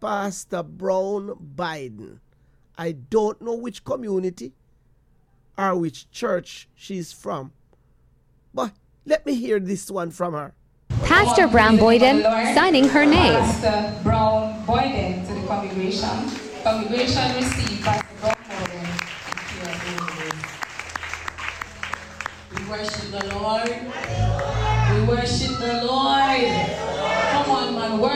Pastor Brown Biden. I don't know which community or which church she's from, but let me hear this one from her. Pastor Brown Boyden signing her name. Pastor Brown Boyden to the congregation. Congregation received Pastor Brown Boyden. We worship the Lord. We worship the Lord. Come on, man.